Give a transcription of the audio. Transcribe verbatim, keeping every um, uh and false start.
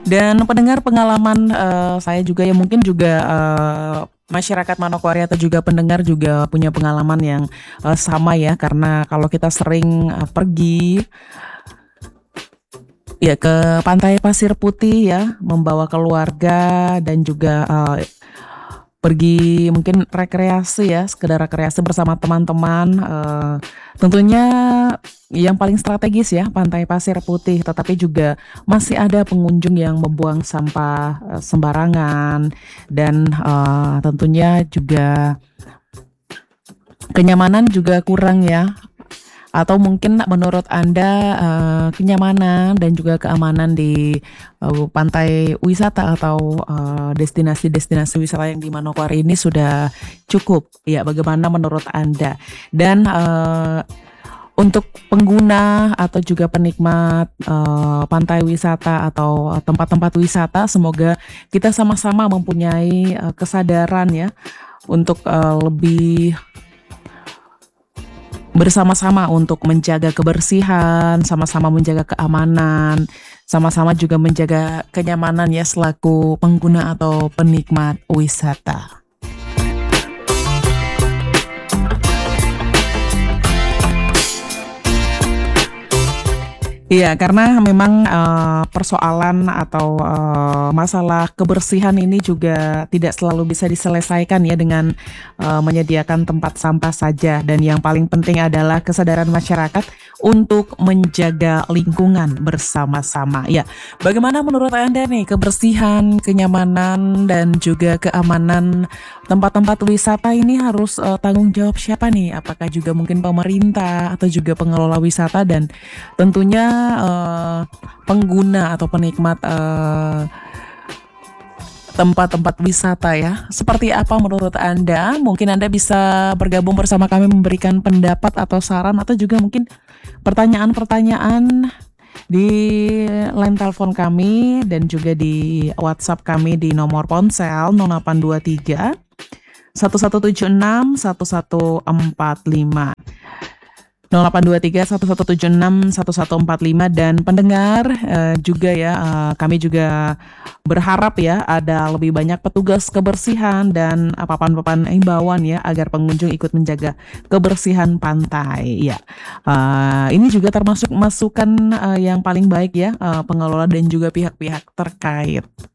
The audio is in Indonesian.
Dan pendengar pengalaman, eee, saya juga ya mungkin juga, eee, masyarakat Manokwari atau juga pendengar juga punya pengalaman yang, eee, sama ya karena kalau kita sering, eee, pergi ya ke Pantai Pasir Putih ya, membawa keluarga dan juga, eee, pergi mungkin rekreasi ya, sekedar rekreasi bersama teman-teman, eee, tentunya yang paling strategis ya Pantai Pasir Putih, tetapi juga masih ada pengunjung yang membuang sampah, eee, sembarangan dan, eee, tentunya juga kenyamanan juga kurang ya, atau mungkin menurut Anda, eee, kenyamanan dan juga keamanan di, eee, pantai wisata atau, eee, destinasi-destinasi wisata yang di Manokwari ini sudah cukup, ya bagaimana menurut Anda? Dan, eee, untuk pengguna atau juga penikmat, eee, pantai wisata atau tempat-tempat wisata semoga kita sama-sama mempunyai, eee, kesadaran ya untuk, eee, lebih bersama-sama untuk menjaga kebersihan, sama-sama menjaga keamanan, sama-sama juga menjaga kenyamanan ya selaku pengguna atau penikmat wisata. Iya, karena memang, eee, persoalan atau, eee, masalah kebersihan ini juga tidak selalu bisa diselesaikan ya dengan, eee, menyediakan tempat sampah saja dan yang paling penting adalah kesadaran masyarakat untuk menjaga lingkungan bersama-sama. Ya, bagaimana menurut Anda nih kebersihan, kenyamanan, dan juga keamanan tempat-tempat wisata ini harus, eee, tanggung jawab siapa nih? Apakah juga mungkin pemerintah atau juga pengelola wisata dan tentunya, eee, pengguna atau penikmat, eee, tempat-tempat wisata ya. Seperti apa menurut Anda? Mungkin Anda bisa bergabung bersama kami memberikan pendapat atau saran atau juga mungkin pertanyaan-pertanyaan di line telepon kami dan juga di WhatsApp kami di nomor ponsel nol delapan dua tiga, satu satu tujuh enam, satu satu empat lima. nol delapan dua tiga, satu satu tujuh enam, satu satu empat lima dan pendengar, eee, juga ya, eee, kami juga berharap ya ada lebih banyak petugas kebersihan dan, eee, papan-papan himbauan ya agar pengunjung ikut menjaga kebersihan pantai, ya. Eee, ini juga termasuk masukan, eee, yang paling baik ya, eee, pengelola dan juga pihak-pihak terkait.